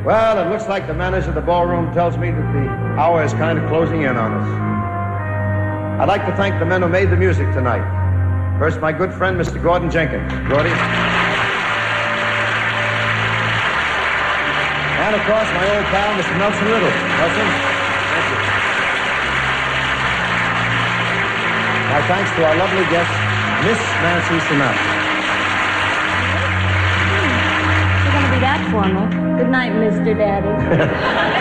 Well, it looks like the manager of the ballroom tells me that the hour is kind of closing in on us. I'd like to thank the men who made the music tonight. First, my good friend, Mr. Gordon Jenkins. Gordy. And, of course, my old pal, Mr. Nelson Riddle. Nelson, thank you. My thanks to our lovely guest, Miss Nancy Sinatra. You're going to be that formal. Good night, Mr. Daddy.